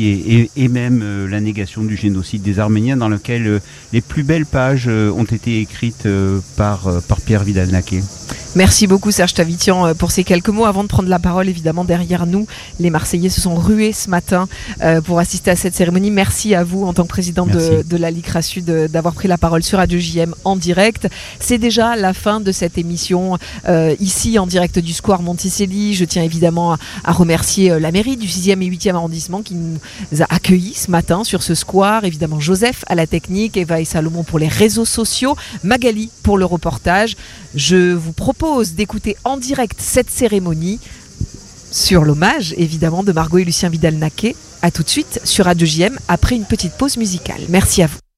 et même la négation du génocide des Arméniens, dans lequel les plus belles pages ont été écrites par Pierre Vidal-Naquet. Merci beaucoup Serge Tavitian pour ces quelques mots. Avant de prendre la parole, évidemment, derrière nous, les Marseillais se sont rués ce matin pour assister à cette cérémonie. Merci à vous, en tant que président de la LICRA Sud, d'avoir pris la parole sur Radio JM en direct. C'est déjà la fin de cette émission ici en direct du Square Monticelli. Je tiens évidemment à remercier la mairie du 6e et 8e arrondissement qui nous a accueillis ce matin sur ce square. Évidemment Joseph à la technique, Eva et Salomon pour les réseaux sociaux, Magali pour le reportage. Je vous propose d'écouter en direct cette cérémonie sur l'hommage évidemment de Margot et Lucien Vidal-Naquet. A tout de suite sur Radio JM après une petite pause musicale. Merci à vous.